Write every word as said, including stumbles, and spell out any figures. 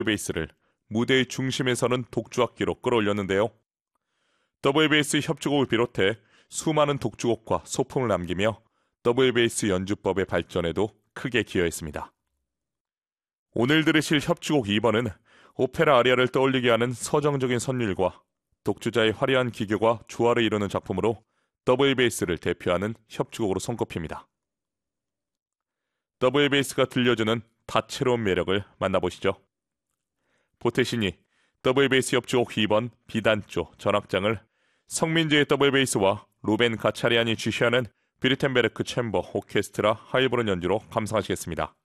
베이스를 무대의 중심에 서는 독주악기로 끌어올렸는데요. 더블 베이스 협주곡을 비롯해 수많은 독주곡과 소품을 남기며 더블 베이스 연주법의 발전에도 크게 기여했습니다. 오늘 들으실 협주곡 이 번은 오페라 아리아를 떠올리게 하는 서정적인 선율과 독주자의 화려한 기교가 조화를 이루는 작품으로 더블 베이스를 대표하는 협주곡으로 손꼽힙니다. 더블 베이스가 들려주는 다채로운 매력을 만나보시죠. 보테시니 더블 베이스 협주곡 이 번 비단조 전악장을 성민재의 더블 베이스와 루벤 가차리안이 주시하는 비르텐베르크 챔버 오케스트라 하이브론 연주로 감상하시겠습니다.